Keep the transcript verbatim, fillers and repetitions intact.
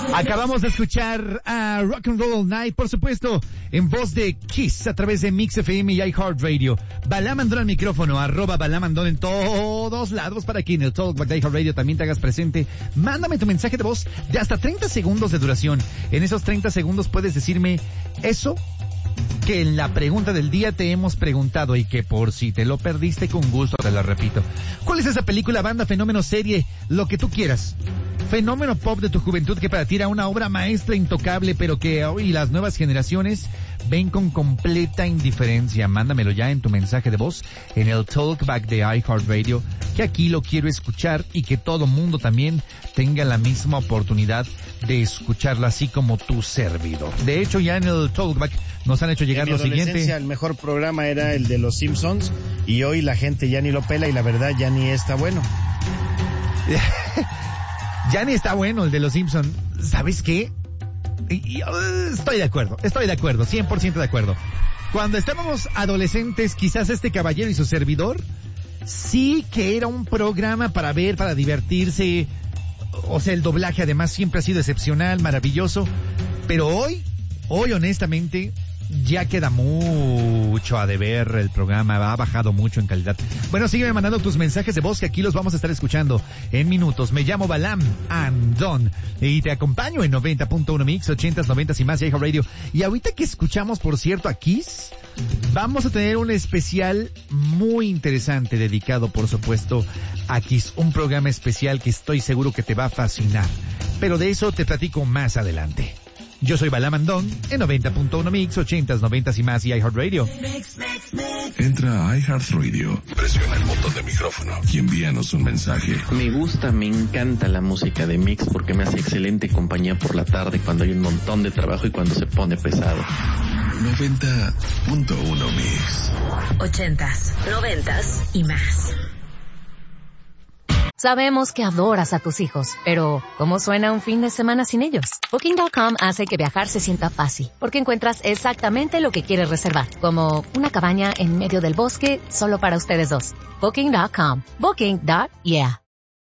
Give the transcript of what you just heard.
Acabamos de escuchar a Rock and Roll All Night, por supuesto, en voz de Kiss a través de Mix F M y iHeartRadio. Balam Andón al micrófono, arroba Balam Andón en todos lados para que en el Talkback de iHeartRadio también te hagas presente. Mándame tu mensaje de voz de hasta treinta segundos de duración. En esos treinta segundos puedes decirme eso que en la pregunta del día te hemos preguntado y que por si te lo perdiste, con gusto te lo repito. ¿Cuál es esa película, banda, fenómeno, serie, lo que tú quieras? Fenómeno pop de tu juventud que para ti era una obra maestra intocable, pero que hoy las nuevas generaciones ven con completa indiferencia. Mándamelo ya en tu mensaje de voz en el Talkback de iHeartRadio, que aquí lo quiero escuchar y que todo mundo también tenga la misma oportunidad de escucharla, así como tu servidor. De hecho, ya en el Talkback nos han hecho llegar lo siguiente. El mejor programa era el de los Simpsons y hoy la gente ya ni lo pela y la verdad ya ni está bueno. Ya ni está bueno el de los Simpsons. ¿Sabes qué? Y, y, uh, estoy de acuerdo, estoy de acuerdo, cien por ciento de acuerdo. Cuando estábamos adolescentes, quizás este caballero y su servidor, sí que era un programa para ver, para divertirse. O sea, el doblaje además siempre ha sido excepcional, maravilloso. Pero hoy, hoy honestamente, ya queda mucho a deber el programa, ha bajado mucho en calidad. Bueno, sígueme mandando tus mensajes de voz que aquí los vamos a estar escuchando en minutos. Me llamo Balam Andón y te acompaño en noventa punto uno Mix, ochentas, noventas y más y iHeartRadio. Y ahorita que escuchamos, por cierto, a Kiss, vamos a tener un especial muy interesante dedicado, por supuesto, a Kiss. Un programa especial que estoy seguro que te va a fascinar. Pero de eso te platico más adelante. Yo soy Balam Andón en noventa punto uno Mix, ochentas, noventas y más y iHeartRadio. Entra a iHeartRadio, presiona el botón de micrófono y envíanos un mensaje. Me gusta, me encanta la música de Mix porque me hace excelente compañía por la tarde cuando hay un montón de trabajo y cuando se pone pesado. noventa punto uno Mix. Ochentas, noventas y más. Sabemos que adoras a tus hijos, pero ¿cómo suena un fin de semana sin ellos? Booking punto com hace que viajar se sienta fácil, porque encuentras exactamente lo que quieres reservar, como una cabaña en medio del bosque solo para ustedes dos. Booking punto com. Booking. Yeah.